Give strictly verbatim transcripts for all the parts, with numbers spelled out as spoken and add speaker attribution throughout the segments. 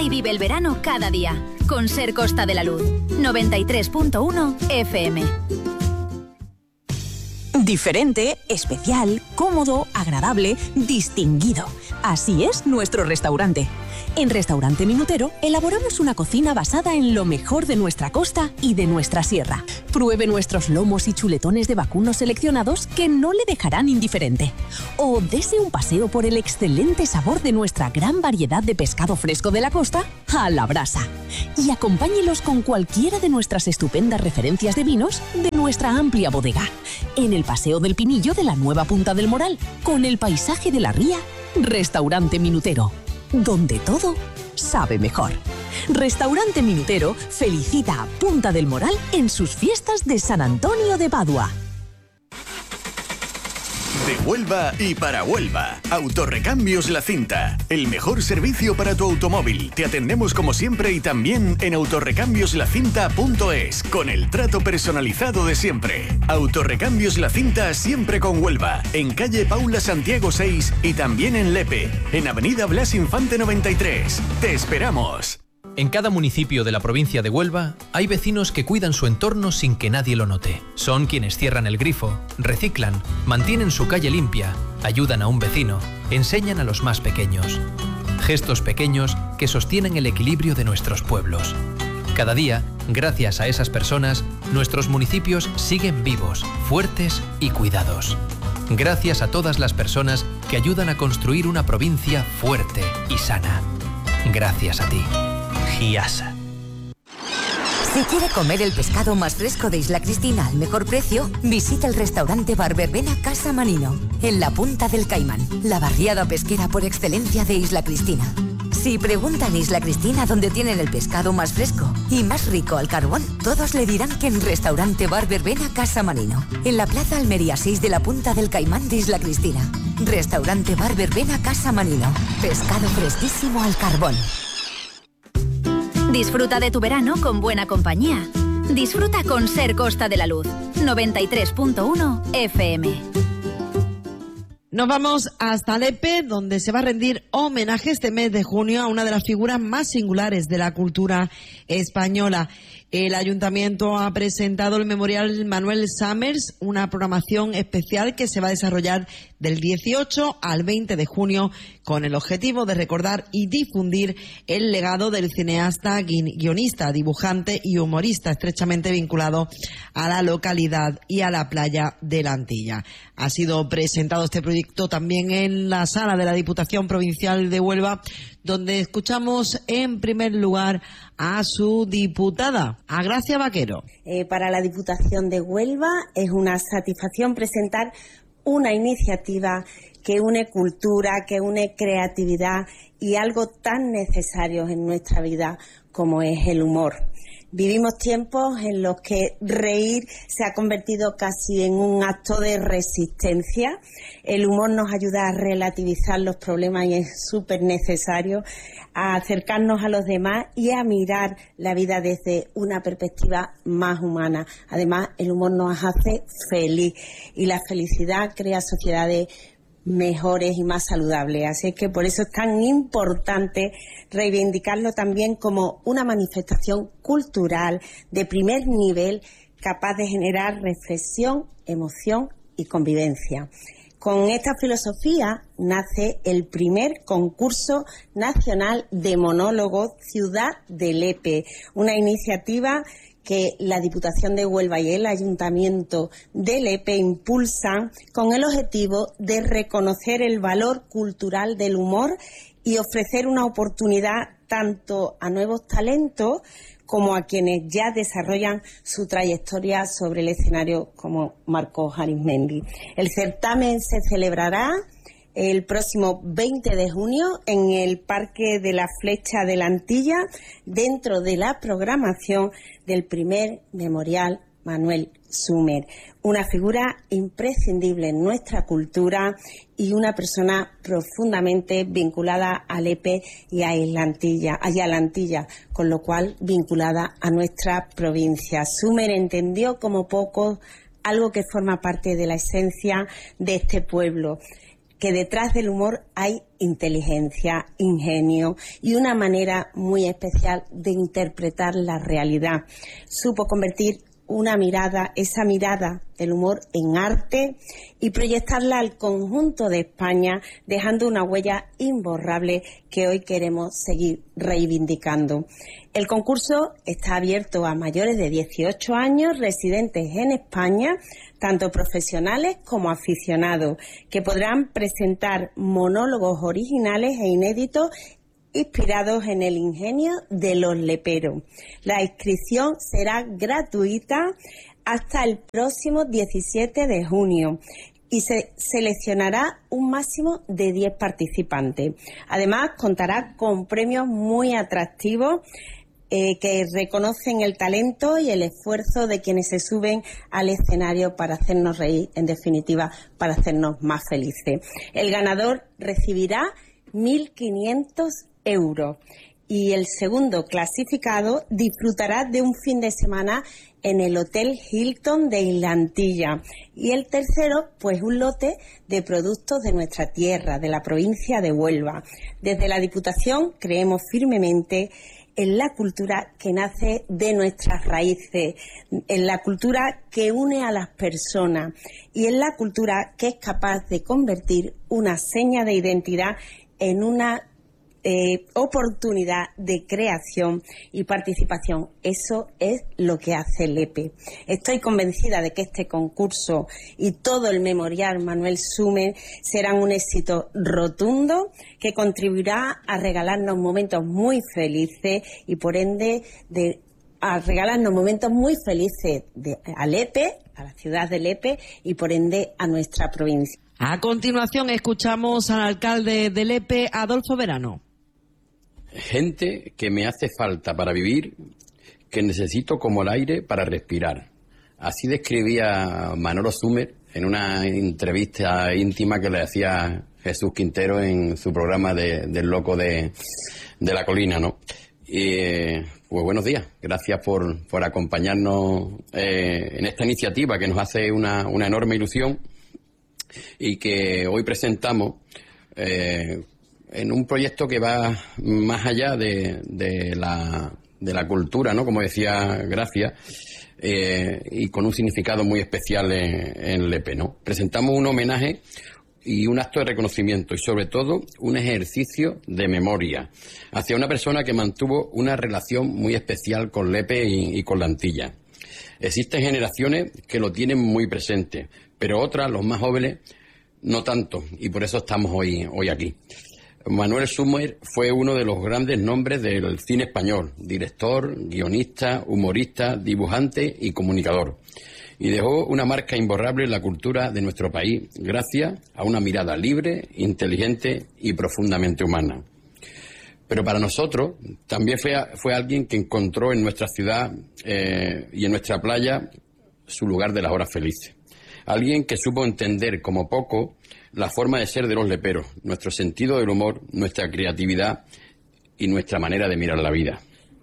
Speaker 1: y vive el verano cada día. Con Ser Costa de la Luz. noventa y tres punto uno F M.
Speaker 2: Diferente, especial, cómodo, agradable, distinguido. Así es nuestro restaurante. En Restaurante Minutero elaboramos una cocina basada en lo mejor de nuestra costa y de nuestra sierra. Pruebe nuestros lomos y chuletones de vacuno seleccionados que no le dejarán indiferente. O dese un paseo por el excelente sabor de nuestra gran variedad de pescado fresco de la costa a la brasa. Y acompáñelos con cualquiera de nuestras estupendas referencias de vinos de nuestra amplia bodega. En el Paseo del Pinillo de la nueva Punta del Moral, con el paisaje de la ría, Restaurante Minutero, donde todo sabe mejor. Restaurante Minutero felicita a Punta del Moral en sus fiestas de San Antonio de Padua.
Speaker 3: De Huelva y para Huelva. Autorrecambios La Cinta. El mejor servicio para tu automóvil. Te atendemos como siempre y también en autorrecambios la cinta punto es, con el trato personalizado de siempre. Autorrecambios La Cinta, siempre con Huelva. En calle Paula Santiago seis y también en Lepe. En avenida Blas Infante noventa y tres. Te esperamos.
Speaker 4: En cada municipio de la provincia de Huelva hay vecinos que cuidan su entorno sin que nadie lo note. Son quienes cierran el grifo, reciclan, mantienen su calle limpia, ayudan a un vecino, enseñan a los más pequeños. Gestos pequeños que sostienen el equilibrio de nuestros pueblos. Cada día, gracias a esas personas, nuestros municipios siguen vivos, fuertes y cuidados. Gracias a todas las personas que ayudan a construir una provincia fuerte y sana. Gracias a ti. Giasa.
Speaker 5: Si quiere comer el pescado más fresco de Isla Cristina al mejor precio, visita el restaurante Bar Verbena Casa Manino, en la Punta del Caimán, la barriada pesquera por excelencia de Isla Cristina. Si preguntan Isla Cristina dónde tienen el pescado más fresco y más rico al carbón, todos le dirán que en restaurante Bar Verbena Casa Manino, en la Plaza Almería seis de la Punta del Caimán de Isla Cristina. Restaurante Bar Verbena Casa Manino, pescado fresquísimo al carbón.
Speaker 1: Disfruta de tu verano con buena compañía. Disfruta con Ser Costa de la Luz. noventa y tres punto uno F M.
Speaker 6: Nos vamos hasta Lepe, donde se va a rendir homenaje este mes de junio a una de las figuras más singulares de la cultura española. El Ayuntamiento ha presentado el Memorial Manuel Summers, una programación especial que se va a desarrollar del dieciocho al veinte de junio con el objetivo de recordar y difundir el legado del cineasta, guionista, dibujante y humorista estrechamente vinculado a la localidad y a la playa de la Antilla. Ha sido presentado este proyecto también en la sala de la Diputación Provincial de Huelva, donde escuchamos en primer lugar a su diputada, a Gracia Vaquero.
Speaker 7: Eh, para la Diputación de Huelva es una satisfacción presentar una iniciativa que une cultura, que une creatividad y algo tan necesario en nuestra vida como es el humor. Vivimos tiempos en los que reír se ha convertido casi en un acto de resistencia. El humor nos ayuda a relativizar los problemas y es súper necesario, a acercarnos a los demás y a mirar la vida desde una perspectiva más humana. Además, el humor nos hace feliz y la felicidad crea sociedades mejores y más saludables. Así es que por eso es tan importante reivindicarlo también como una manifestación cultural de primer nivel capaz de generar reflexión, emoción y convivencia. Con esta filosofía nace el primer concurso nacional de monólogo Ciudad de Lepe, una iniciativa que la Diputación de Huelva y el Ayuntamiento de Lepe impulsan con el objetivo de reconocer el valor cultural del humor y ofrecer una oportunidad tanto a nuevos talentos como a quienes ya desarrollan su trayectoria sobre el escenario, como Marcos Arizmendi. El certamen se celebrará el próximo veinte de junio en el Parque de la Flecha de la Antilla, dentro de la programación del primer Memorial Manuel Summers, una figura imprescindible en nuestra cultura y una persona profundamente vinculada a Lepe y a Isla Antilla, y a la Antilla, con lo cual vinculada a nuestra provincia. Summers entendió como poco algo que forma parte de la esencia de este pueblo. que detrás del humor hay inteligencia, ingenio y una manera muy especial de interpretar la realidad. Supo convertir una mirada, esa mirada del humor en arte y proyectarla al conjunto de España, dejando una huella imborrable que hoy queremos seguir reivindicando. El concurso está abierto a mayores de dieciocho años residentes en España, tanto profesionales como aficionados, que podrán presentar monólogos originales e inéditos inspirados en el ingenio de los leperos. La inscripción será gratuita hasta el próximo diecisiete de junio y se seleccionará un máximo de diez participantes. Además, contará con premios muy atractivos eh, que reconocen el talento y el esfuerzo de quienes se suben al escenario para hacernos reír, en definitiva, para hacernos más felices. El ganador recibirá mil quinientos euros y el segundo clasificado disfrutará de un fin de semana en el Hotel Hilton de Islantilla y el tercero, pues un lote de productos de nuestra tierra, de la provincia de Huelva. Desde la Diputación creemos firmemente en la cultura que nace de nuestras raíces, en la cultura que une a las personas y en la cultura que es capaz de convertir una seña de identidad en una eh, oportunidad de creación y participación. Eso es lo que hace Lepe. Estoy convencida de que este concurso y todo el memorial Manuel Sumer serán un éxito rotundo que contribuirá a regalarnos momentos muy felices y por ende de a regalarnos momentos muy felices de, a Lepe, a la ciudad de Lepe y por ende a nuestra provincia.
Speaker 6: A continuación escuchamos al alcalde de Lepe, Adolfo Verano.
Speaker 8: Gente que me hace falta para vivir, que necesito como el aire para respirar. Así describía Manolo Sumer en una entrevista íntima que le hacía Jesús Quintero en su programa de, del Loco de, de la Colina, ¿no? Y, pues buenos días, gracias por, por acompañarnos eh, en esta iniciativa que nos hace una, una enorme ilusión y que hoy presentamos eh, en un proyecto que va más allá de, de, la, de la cultura, ¿no? Como decía Gracia, eh, y con un significado muy especial en, en Lepe, ¿no? Presentamos un homenaje y un acto de reconocimiento y sobre todo un ejercicio de memoria hacia una persona que mantuvo una relación muy especial con Lepe y, y con la Antilla. Existen generaciones que lo tienen muy presente, pero otras, los más jóvenes, no tanto, y por eso estamos hoy, hoy aquí. Manuel Sumer fue uno de los grandes nombres del cine español, director, guionista, humorista, dibujante y comunicador. Y dejó una marca imborrable en la cultura de nuestro país, gracias a una mirada libre, inteligente y profundamente humana. Pero para nosotros también fue, fue alguien que encontró en nuestra ciudad eh, y en nuestra playa su lugar de las horas felices. Alguien que supo entender como poco la forma de ser de los leperos, nuestro sentido del humor, nuestra creatividad y nuestra manera de mirar la vida.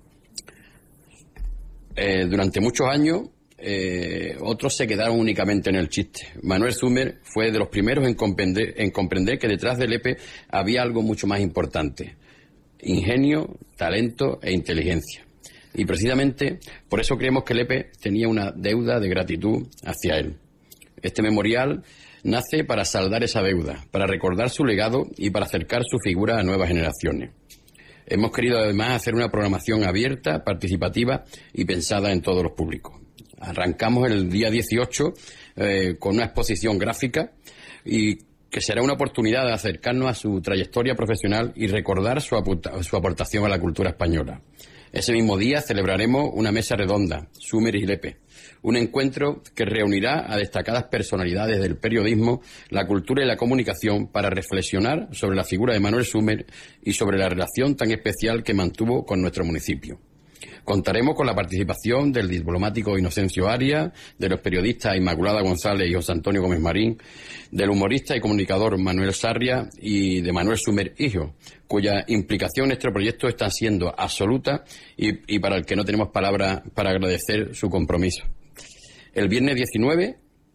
Speaker 8: Eh, durante muchos años, eh, otros se quedaron únicamente en el chiste. Manuel Sumer fue de los primeros en comprender, en comprender que detrás de Lepe había algo mucho más importante: ingenio, talento e inteligencia. Y precisamente por eso creemos que Lepe tenía una deuda de gratitud hacia él. Este memorial nace para saldar esa deuda, para recordar su legado y para acercar su figura a nuevas generaciones. Hemos querido además hacer una programación abierta, participativa y pensada en todos los públicos. Arrancamos el día dieciocho eh, con una exposición gráfica y que será una oportunidad de acercarnos a su trayectoria profesional y recordar su, aporta- su aportación a la cultura española. Ese mismo día celebraremos una mesa redonda, Sumer y Lepe, un encuentro que reunirá a destacadas personalidades del periodismo, la cultura y la comunicación para reflexionar sobre la figura de Manuel Sumer y sobre la relación tan especial que mantuvo con nuestro municipio. Contaremos con la participación del diplomático Inocencio Arias, de los periodistas Inmaculada González y José Antonio Gómez Marín, del humorista y comunicador Manuel Sarria y de Manuel Sumer hijo, cuya implicación en nuestro proyecto está siendo absoluta y, y para el que no tenemos palabras para agradecer su compromiso. El viernes diecinueve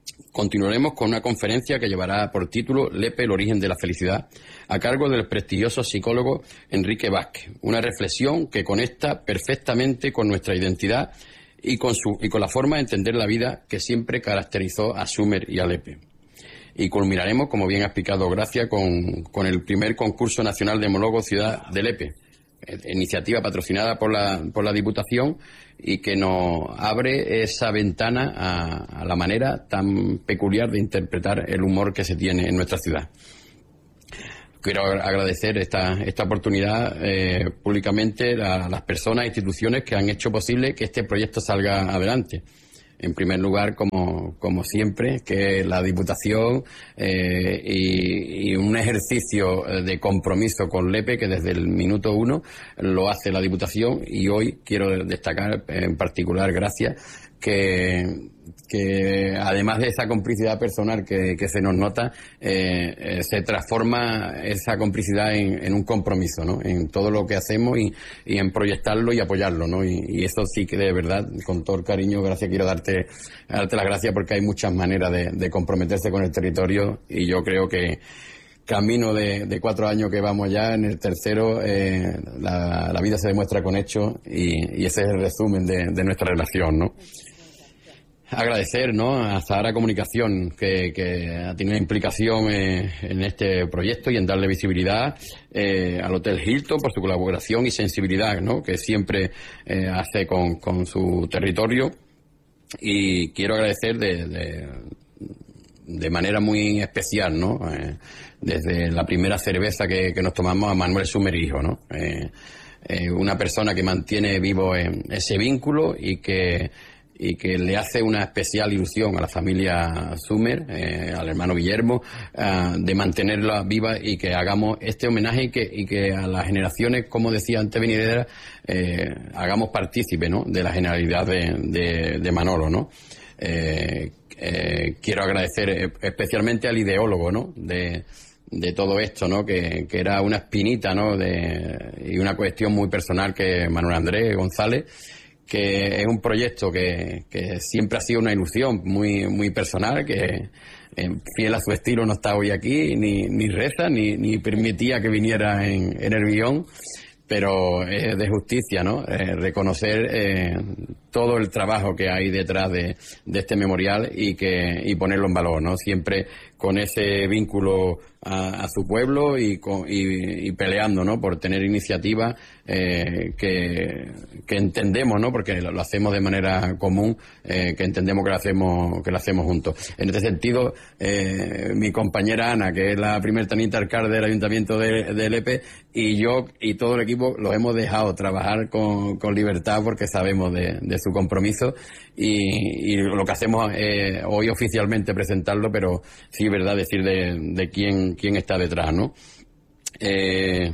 Speaker 8: continuaremos con una conferencia que llevará por título Lepe, el origen de la felicidad, a cargo del prestigioso psicólogo Enrique Vázquez. Una reflexión que conecta perfectamente con nuestra identidad y con, su, y con la forma de entender la vida que siempre caracterizó a Sumer y a Lepe. Y culminaremos, como bien ha explicado Gracia, con, con el primer concurso nacional de monólogos Ciudad de Lepe, iniciativa patrocinada por la, por la Diputación y que nos abre esa ventana a, a la manera tan peculiar de interpretar el humor que se tiene en nuestra ciudad. Quiero agradecer esta, esta oportunidad eh, públicamente a las personas e instituciones que han hecho posible que este proyecto salga adelante. En primer lugar, como, como siempre, que la Diputación eh, y, y un ejercicio de compromiso con Lepe que desde el minuto uno lo hace la Diputación, y hoy quiero destacar en particular, gracias, que, que además de esa complicidad personal que, que se nos nota, eh, eh, se transforma esa complicidad en, en un compromiso, ¿no? En todo lo que hacemos y, y en proyectarlo y apoyarlo, ¿no? Y, y eso sí que de verdad, con todo el cariño, gracias, quiero darte, darte las gracias, porque hay muchas maneras de, de comprometerse con el territorio, y yo creo que camino de, de cuatro años que vamos ya, en el tercero eh, la, la vida se demuestra con hechos, y, y ese es el resumen de, de nuestra relación, ¿no? Agradecer, ¿no?, a Zahara Comunicación, que, que ha tenido implicación eh, en este proyecto y en darle visibilidad, eh, al Hotel Hilton por su colaboración y sensibilidad, ¿no?, que siempre eh, hace con, con su territorio. Y quiero agradecer de, de, de manera muy especial, ¿no?, eh, desde la primera cerveza que, que nos tomamos, a Manuel Sumer hijo, ¿no?, eh, eh, una persona que mantiene vivo eh, ese vínculo y que y que le hace una especial ilusión a la familia Sumer, eh, al hermano Guillermo, eh, de mantenerla viva, y que hagamos este homenaje y que, y que a las generaciones, como decía antes venidera, eh, hagamos partícipe, ¿no?, de la genialidad de, de, de Manolo, ¿no? Eh, eh, quiero agradecer especialmente al ideólogo, ¿no?, de, de todo esto, ¿no?, que, que era una espinita, ¿no?, de, y una cuestión muy personal, que Manuel Andrés González, que es un proyecto que, que siempre ha sido una ilusión muy muy personal, que eh, fiel a su estilo no está hoy aquí, ni, ni reza, ni, ni permitía que viniera en, en el guión, pero es de justicia, ¿no?, eh, reconocer eh, todo el trabajo que hay detrás de, de este memorial, y que y ponerlo en valor, ¿no?, siempre con ese vínculo a, a su pueblo, y, con, y, y peleando, ¿no?, por tener iniciativas eh, que, que entendemos, ¿no?, porque lo, lo hacemos de manera común, eh, que entendemos que lo hacemos que lo hacemos juntos. En este sentido, eh, mi compañera Ana, que es la primer teniente alcalde del Ayuntamiento de, de Lepe, y yo y todo el equipo los hemos dejado trabajar con, con libertad, porque sabemos de, de su compromiso, y, y lo que hacemos eh, hoy oficialmente presentarlo, pero sí, verdad, decir de, de quién quién está detrás, ¿no? Eh,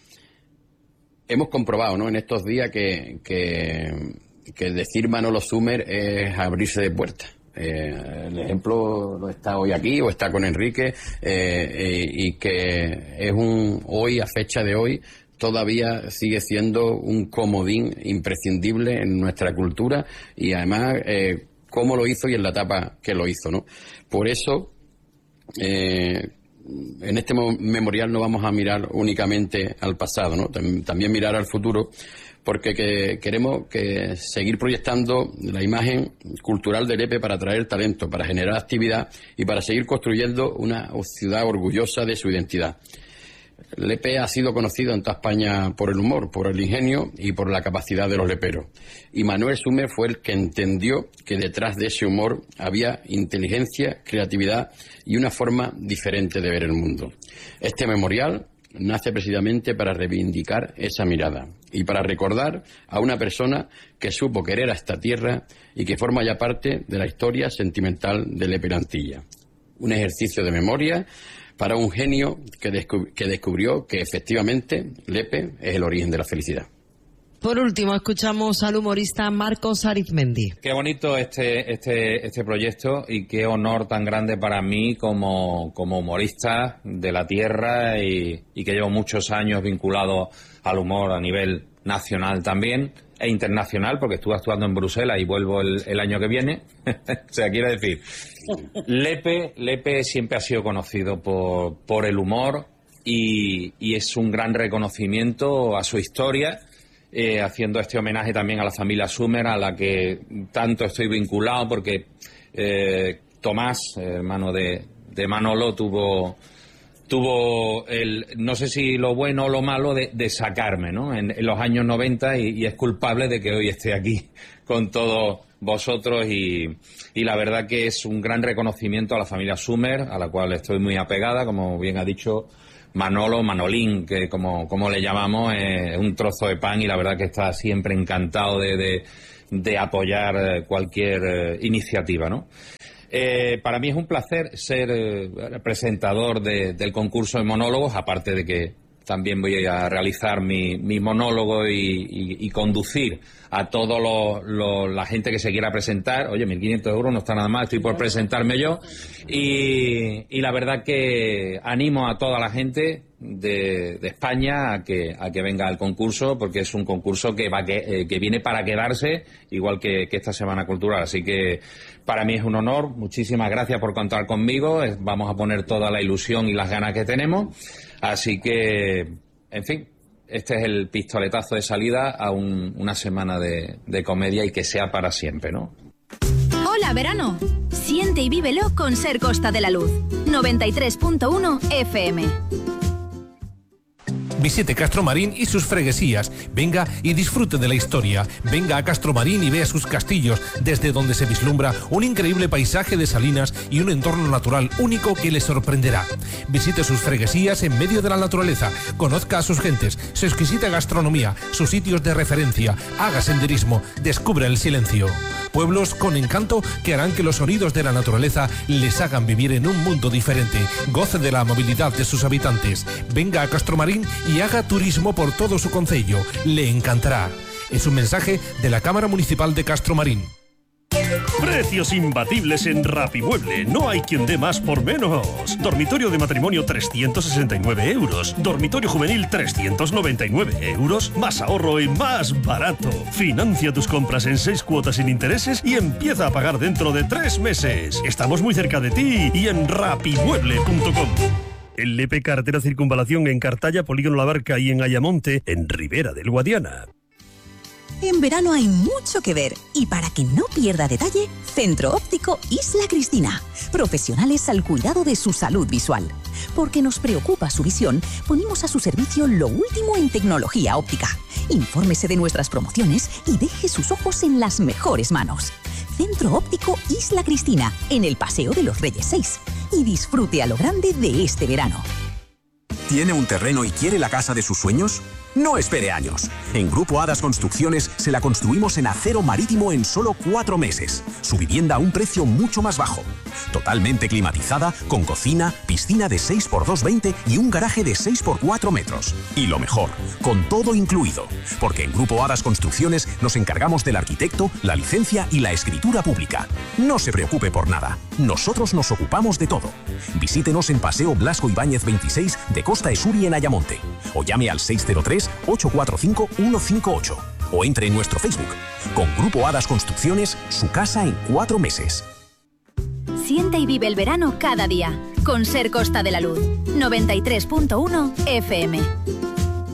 Speaker 8: hemos comprobado, ¿no?, en estos días que, que, que decir Manolo Sumer es abrirse de puertas. Eh, el ejemplo lo está hoy aquí, o está con Enrique, eh, y, y que es un hoy, a fecha de hoy, todavía sigue siendo un comodín imprescindible en nuestra cultura, y además eh, cómo lo hizo y en la etapa que lo hizo, ¿no? Por eso, eh, en este memorial no vamos a mirar únicamente al pasado, ¿no?, también mirar al futuro, porque que queremos que seguir proyectando la imagen cultural de Lepe para atraer talento, para generar actividad y para seguir construyendo una ciudad orgullosa de su identidad. Lepe ha sido conocido en toda España por el humor, por el ingenio y por la capacidad de los leperos. Y Manuel Sumer fue el que entendió que detrás de ese humor había inteligencia, creatividad y una forma diferente de ver el mundo. Este memorial nace precisamente para reivindicar esa mirada y para recordar a una persona que supo querer a esta tierra y que forma ya parte de la historia sentimental de Lepe Antilla. Un ejercicio de memoria para un genio que, descub- que descubrió que efectivamente Lepe es el origen de la felicidad.
Speaker 6: Por último, escuchamos al humorista Marcos Arizmendi.
Speaker 9: Qué bonito este este este proyecto, y qué honor tan grande para mí como, como humorista de la tierra, y, y que llevo muchos años vinculado al humor a nivel nacional también, e internacional, porque estuve actuando en Bruselas y vuelvo el, el año que viene. O sea, quiero decir, Lepe, Lepe siempre ha sido conocido por, por el humor y, y es un gran reconocimiento a su historia, eh, haciendo este homenaje también a la familia Sumer, a la que tanto estoy vinculado, porque eh, Tomás, hermano de, de Manolo, tuvo... tuvo el, no sé si lo bueno o lo malo de, de sacarme, ¿no? En, en los años noventa y, y es culpable de que hoy esté aquí con todos vosotros y, y la verdad que es un gran reconocimiento a la familia Sumer, a la cual estoy muy apegada, como bien ha dicho Manolo, Manolín, que como, como le llamamos, es un trozo de pan y la verdad que está siempre encantado de, de, de apoyar cualquier iniciativa, ¿no? Eh, para mí es un placer ser eh, presentador de, del concurso de monólogos, aparte de que también voy a realizar mi, mi monólogo y, y, y conducir a toda la gente que se quiera presentar. Oye, mil quinientos euros no está nada mal, estoy por presentarme yo. Y, y la verdad que animo a toda la gente de, de España a que, a que venga al concurso, porque es un concurso que, va que, eh, que viene para quedarse, igual que, que esta Semana Cultural. Así que para mí es un honor, muchísimas gracias por contar conmigo, vamos a poner toda la ilusión y las ganas que tenemos, así que, en fin, este es el pistoletazo de salida a un, una semana de, de comedia y que sea para siempre, ¿no?
Speaker 1: Hola, verano. Siente y vívelo con Ser Costa de la Luz. noventa y tres punto uno F M.
Speaker 10: Visite Castromarín y sus freguesías. Venga y disfrute de la historia. Venga a Castromarín y vea sus castillos, desde donde se vislumbra un increíble paisaje de salinas y un entorno natural único que le sorprenderá. Visite sus freguesías en medio de la naturaleza. Conozca a sus gentes, su exquisita gastronomía, sus sitios de referencia. Haga senderismo. Descubra el silencio. Pueblos con encanto que harán que los sonidos de la naturaleza les hagan vivir en un mundo diferente. Goce de la amabilidad de sus habitantes. Venga a Castromarín y haga turismo por todo su concello. Le encantará. Es un mensaje de la Cámara Municipal de Castromarín.
Speaker 11: Precios imbatibles en Rapimueble. No hay quien dé más por menos. Dormitorio de matrimonio trescientos sesenta y nueve euros. Dormitorio juvenil trescientos noventa y nueve euros. Más ahorro y más barato. Financia tus compras en seis cuotas sin intereses y empieza a pagar dentro de tres meses. Estamos muy cerca de ti y en rapimueble punto com. En Lepe, carretera Circunvalación, en Cartaya, Polígono La Barca y en Ayamonte, en Ribera del Guadiana.
Speaker 2: En verano hay mucho que ver y para que no pierda detalle, Centro Óptico Isla Cristina. Profesionales al cuidado de su salud visual. Porque nos preocupa su visión, ponemos a su servicio lo último en tecnología óptica. Infórmese de nuestras promociones y deje sus ojos en las mejores manos. Centro Óptico Isla Cristina, en el Paseo de los Reyes seis. Y disfrute a lo grande de este verano.
Speaker 12: ¿Tiene un terreno y quiere la casa de sus sueños? No espere años. En Grupo Hadas Construcciones se la construimos en acero marítimo en solo cuatro meses. Su vivienda a un precio mucho más bajo. Totalmente climatizada, con cocina, piscina de seis por dos veinte y un garaje de seis por cuatro metros. Y lo mejor, con todo incluido. Porque en Grupo Hadas Construcciones nos encargamos del arquitecto, la licencia y la escritura pública. No se preocupe por nada. Nosotros nos ocupamos de todo. Visítenos en Paseo Blasco Ibáñez veintiséis de Costa Esuri en Ayamonte. O llame al seis cero tres, ocho cuatro cinco, uno cinco ocho. O entre en nuestro Facebook. Con Grupo Hadas Construcciones, su casa en cuatro meses.
Speaker 1: Siente y vive el verano cada día. Con Ser Costa de la Luz. noventa y tres punto uno F M.